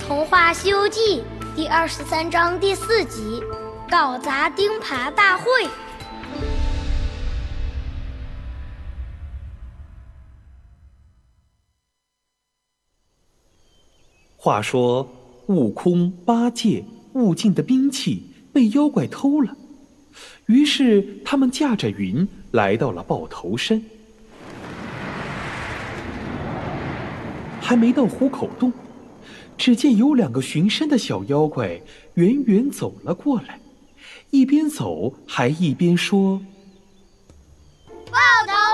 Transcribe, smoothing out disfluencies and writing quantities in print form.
童话《西游记》第23章第4集，搞砸钉耙大会。 话说，悟空、八戒、悟净的兵器被妖怪偷了，于是他们驾着云来到了豹头山。还没到虎口洞，只见有2个巡山的小妖怪远远走了过来，一边走还一边说： 豹头